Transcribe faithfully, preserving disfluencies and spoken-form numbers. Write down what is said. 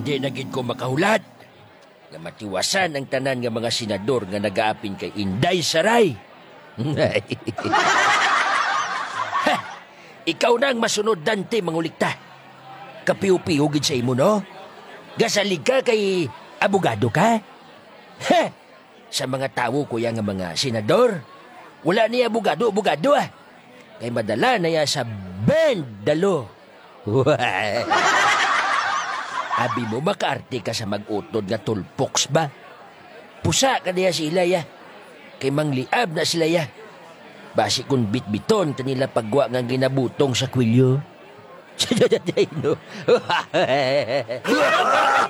Di na gid ko makahulat. Nga matiwasan ang tanan nga mga senador nga nagaapin kay Inday Saray. Ha, ikaw na ang masunod, Dante, mangulikta. Kapiw-piw gid sa imo, no? Gasalig ka kay abogado ka? Ha, sa mga tawo kuya nga mga senador, wala ni abogado, abogado ah. Kay madala na ya sa bendalo. Abi mo makaarte ka sa mag-utod nga tulpoks ba? Pusa ka niya si Ilaya. Kay mangliab na sila ya. Basi kung bitbiton kanila pagwa nga ginabutong sa kwilyo.